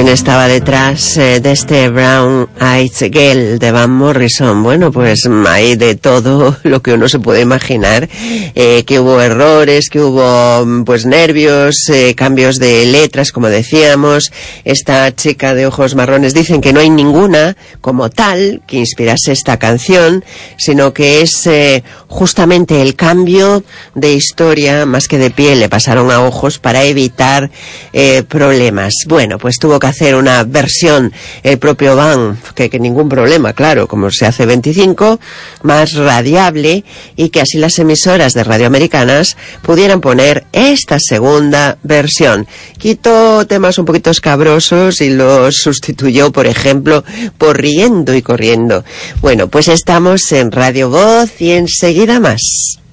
estaba detrás de este Brown Eyed Girl de Van Morrison? Bueno, pues hay de todo lo que uno se puede imaginar, que hubo errores, que hubo pues nervios, cambios de letras, como decíamos. Esta chica de ojos marrones, dicen que no hay ninguna como tal que inspirase esta canción, sino que es justamente el cambio de historia, más que de piel, le pasaron a ojos para evitar problemas. Bueno, pues tuvo que hacer una versión el propio Van, que ningún problema, claro, como se hace 25, más radiable, y que así las emisoras de radio americanas pudieran poner esta segunda versión. Quitó temas un poquito escabrosos y los sustituyó, por ejemplo, por Riendo y Corriendo. Bueno, pues estamos en Radio Voz y enseguida más.